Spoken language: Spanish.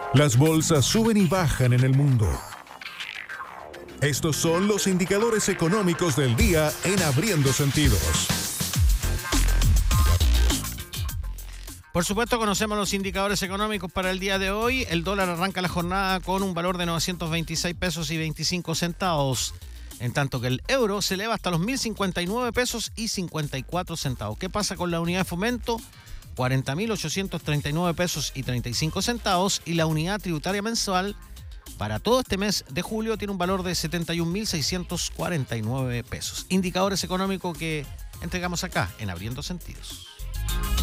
Las bolsas suben y bajan en el mundo. Estos son los indicadores económicos del día en Abriendo Sentidos. Por supuesto, conocemos los indicadores económicos para el día de hoy. El dólar arranca la jornada con un valor de 926 pesos y 25 centavos. En tanto que el euro se eleva hasta los 1.059 pesos y 54 centavos. ¿Qué pasa con la unidad de fomento? 40.839 pesos y 35 centavos. Y la unidad tributaria mensual para todo este mes de julio tiene un valor de 71.649 pesos. Indicadores económicos que entregamos acá en Abriendo Sentidos.